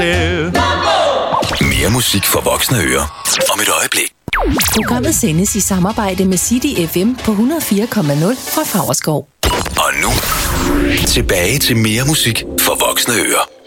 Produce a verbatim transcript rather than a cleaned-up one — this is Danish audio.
Mere musik for voksne ører. Om et øjeblik. Programmet sendes i samarbejde med City F M på hundrede og fire komma nul fra Favrskov. Og nu, tilbage til mere musik for voksne ører.